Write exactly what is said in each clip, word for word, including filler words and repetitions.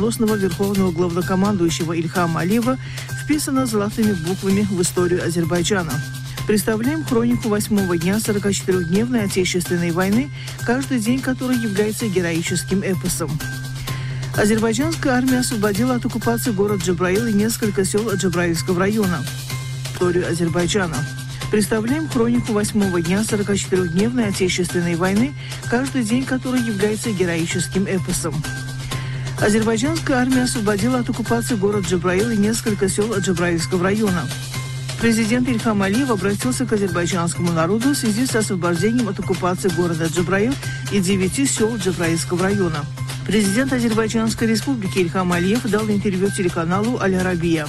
победоносного верховного главнокомандующего Ильхама Алиева вписано золотыми буквами в историю Азербайджана. Представляем хронику восьмого дня сорокачетырёхдневной Отечественной войны, каждый день которой является героическим эпосом. Азербайджанская армия освободила от оккупации город Джабраил и несколько сел Джабраильского района. Историю Азербайджана. Представляем хронику восьмого дня сорокачетырёхдневной Отечественной войны, каждый день которой является героическим эпосом. Азербайджанская армия освободила от оккупации город Джабраил и несколько сел Джабраильского района. Президент Ильхам Алиев обратился к азербайджанскому народу в связи с освобождением от оккупации города Джабраил и девяти сел Джабраильского района. Президент Азербайджанской республики Ильхам Алиев дал интервью телеканалу «Аль-Арабия».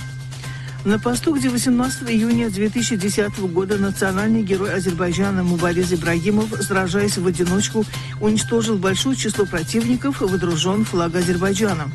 На посту, где восемнадцатого июня две тысячи десятого года национальный герой Азербайджана Мубарез Ибрагимов, сражаясь в одиночку, уничтожил большое число противников, водружен флаг Азербайджана.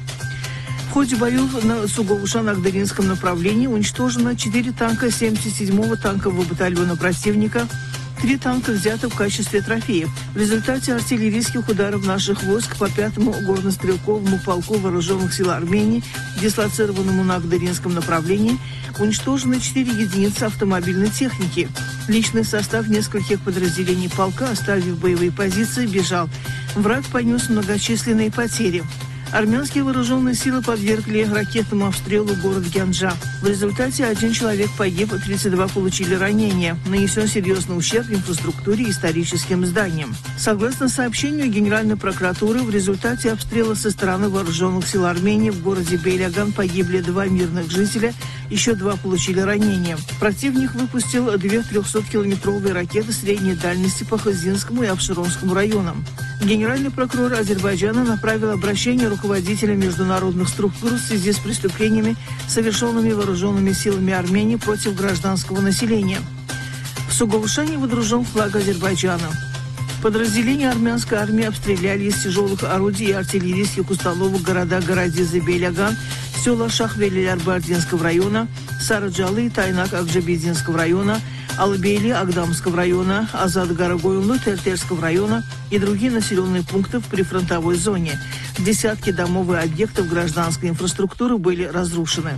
В ходе боев на Сугоушан-Агдыринском направлении уничтожено четыре танка семьдесят седьмого танкового батальона противника, три танка взято в качестве трофеев. В результате артиллерийских ударов наших войск по пятому горнострелковому полку вооруженных сил Армении, дислоцированному на Агдыринском направлении, уничтожены четыре единицы автомобильной техники. Личный состав нескольких подразделений полка, оставив боевые позиции, бежал. Враг понес многочисленные потери. Армянские вооруженные силы подвергли ракетному обстрелу город Гянджа. В результате один человек погиб, тридцать два получили ранения. Нанесен серьезный ущерб инфраструктуре и историческим зданиям. Согласно сообщению Генеральной прокуратуры, в результате обстрела со стороны вооруженных сил Армении в городе Бейляган погибли два мирных жителя, еще два получили ранения. Противник выпустил две трехсоткилометровые ракеты средней дальности по Хазинскому и Абшеронскому районам. Генеральный прокурор Азербайджана направил обращение руководителям международных структур в связи с преступлениями, совершенными вооруженными силами Армении против гражданского населения. В Сугоушане водружен флаг Азербайджана. Подразделения армянской армии обстреляли из тяжелых орудий и артиллерийских установок города Городизы, Бейляган, села Шахвели-Арбардинского района, Сараджалы и Тайнак Акджабединского района, Албейли Агдамского района, Азад-Гарагоюлы Тертерского района и другие населенные пункты в прифронтовой зоне. Десятки домов и объектов гражданской инфраструктуры были разрушены.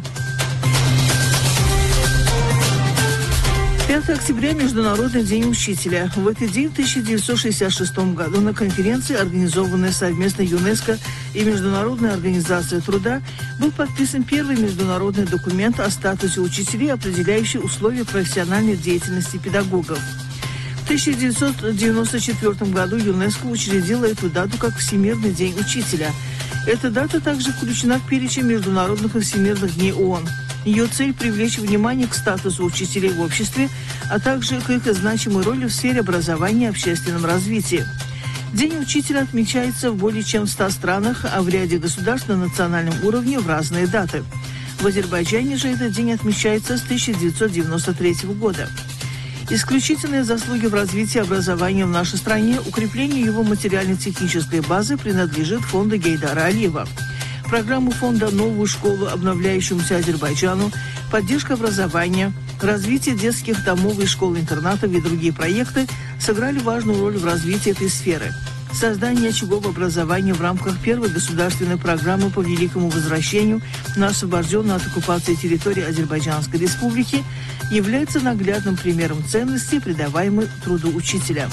пятого октября – Международный день учителя. В этот день в тысяча девятьсот шестьдесят шестом году на конференции, организованной совместно ЮНЕСКО и Международной организацией труда, был подписан первый международный документ о статусе учителей, определяющий условия профессиональной деятельности педагогов. В тысяча девятьсот девяносто четвёртом году ЮНЕСКО учредила эту дату как Всемирный день учителя. Эта дата также включена в перечень международных и всемирных дней ООН. Ее цель – привлечь внимание к статусу учителей в обществе, а также к их значимой роли в сфере образования и общественном развитии. День учителя отмечается в более чем ста странах, а в ряде государств на национальном уровне в разные даты. В Азербайджане же этот день отмечается с тысяча девятьсот девяносто третьего года. Исключительные заслуги в развитии образования в нашей стране, укреплению его материально-технической базы принадлежит фонду Гейдара Алиева. Программу фонда «Новую школу обновляющемуся Азербайджану», поддержка образования, развитие детских домов и школ-интернатов и другие проекты сыграли важную роль в развитии этой сферы. Создание очагов образования в рамках первой государственной программы по Великому возвращению на освобожденную от оккупации территории Азербайджанской республики является наглядным примером ценностей, придаваемой труду учителя.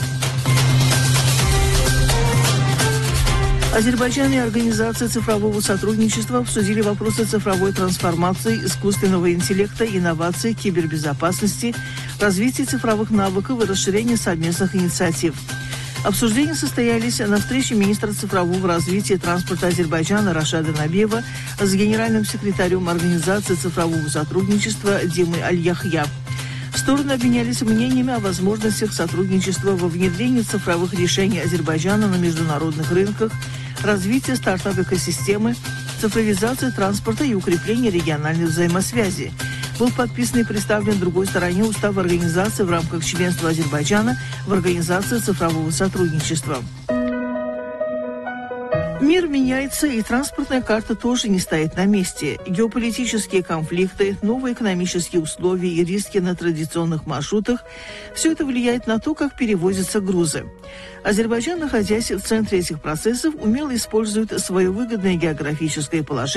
Азербайджан и Организация цифрового сотрудничества обсудили вопросы цифровой трансформации, искусственного интеллекта, инноваций, кибербезопасности, развития цифровых навыков и расширения совместных инициатив. Обсуждения состоялись на встрече министра цифрового развития и транспорта Азербайджана Рашада Набиева с генеральным секретарем Организации цифрового сотрудничества Димой Аль-Яхья. Стороны обменялись мнениями о возможностях сотрудничества во внедрении цифровых решений Азербайджана на международных рынках, развитие стартап-экосистемы, цифровизации транспорта и укрепление региональной взаимосвязи. Был подписан и представлен другой стороне устав организации в рамках членства Азербайджана в Организации цифрового сотрудничества. Мир меняется, и транспортная карта тоже не стоит на месте. Геополитические конфликты, новые экономические условия и риски на традиционных маршрутах – все это влияет на то, как перевозятся грузы. Азербайджан, находясь в центре этих процессов, умело использует свое выгодное географическое положение